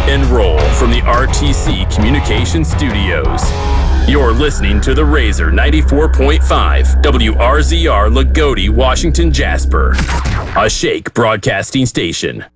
and roll from the RTC Communication Studios. You're listening to the Razor 94.5 WRZR Lagodi, Washington, Jasper, a Shake broadcasting station.